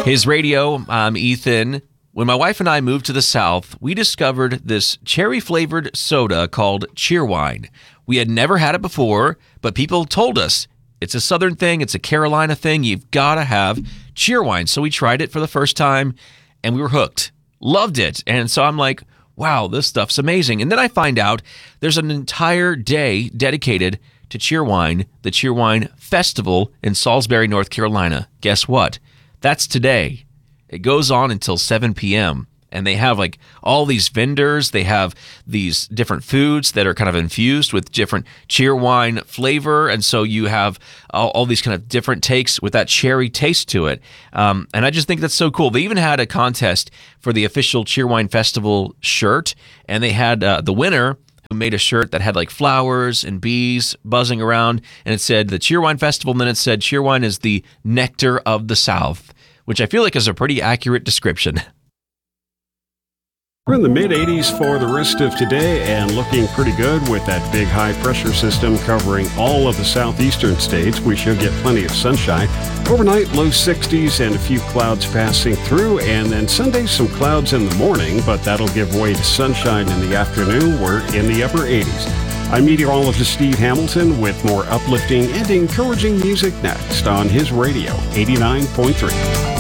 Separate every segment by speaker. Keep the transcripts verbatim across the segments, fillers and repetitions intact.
Speaker 1: His Radio, I'm Ethan. When my wife and I moved to the South, we discovered this cherry-flavored soda called Cheerwine. We had never had it before, but people told us it's a Southern thing, it's a Carolina thing, you've got to have Cheerwine. So we tried it for the first time, and we were hooked. Loved it. And so I'm like, wow, this stuff's amazing. And then I find out there's an entire day dedicated to Cheerwine, the Cheerwine Festival in Salisbury, North Carolina. Guess what? That's today. It goes on until seven p.m. And they have like all these vendors. They have these different foods that are kind of infused with different Cheerwine flavor. And so you have all, all these kind of different takes with that cherry taste to it. Um, and I just think that's so cool. They even had a contest for the official Cheerwine Festival shirt. And they had uh, the winner who made a shirt that had like flowers and bees buzzing around. And it said the Cheerwine Festival. And then it said Cheerwine is the nectar of the South, which I feel like is a pretty accurate description.
Speaker 2: We're in the mid eighties for the rest of today and looking pretty good with that big high pressure system covering all of the southeastern states. We should get plenty of sunshine. Overnight, low sixties and a few clouds passing through, and then Sunday, some clouds in the morning, but that'll give way to sunshine in the afternoon. We're in the upper eighties. I'm meteorologist Steve Hamilton with more uplifting and encouraging music next on His Radio eighty-nine point three.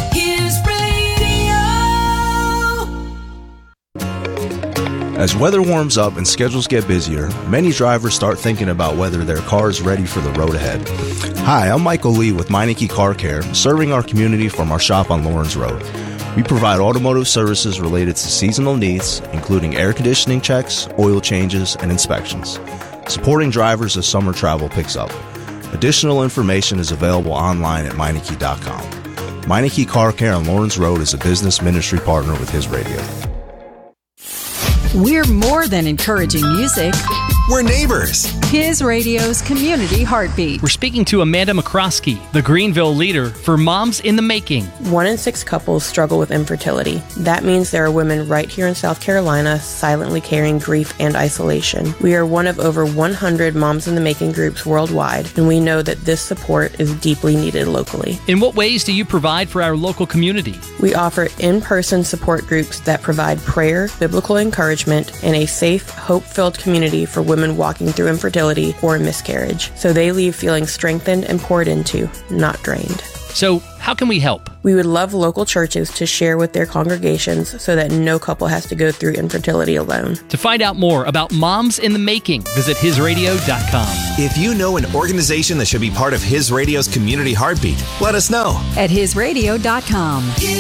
Speaker 3: As weather warms up and schedules get busier, many drivers start thinking about whether their car is ready for the road ahead. Hi, I'm Michael Lee with Meineke Car Care, serving our community from our shop on Lawrence Road. We provide automotive services related to seasonal needs, including air conditioning checks, oil changes, and inspections, supporting drivers as summer travel picks up. Additional information is available online at Meineke dot com. Meineke Car Care on Lawrence Road is a business ministry partner with His Radio.
Speaker 4: We're more than encouraging music.
Speaker 5: We're neighbors.
Speaker 4: His Radio's Community Heartbeat.
Speaker 6: We're speaking to Amanda McCroskey, the Greenville leader for Moms in the Making.
Speaker 7: One in six couples struggle with infertility. That means there are women right here in South Carolina silently carrying grief and isolation. We are one of over one hundred Moms in the Making groups worldwide, and we know that this support is deeply needed locally.
Speaker 6: In what ways do you provide for our local community?
Speaker 7: We offer in-person support groups that provide prayer, biblical encouragement, and a safe, hope-filled community for women walking through infertility or miscarriage, so they leave feeling strengthened and poured into, not drained.
Speaker 6: So, how can we help?
Speaker 7: We would love local churches to share with their congregations so that no couple has to go through infertility alone.
Speaker 6: To find out more about Moms in the Making, visit his radio dot com.
Speaker 5: If you know an organization that should be part of His Radio's Community Heartbeat, let us know.
Speaker 4: At his radio dot com.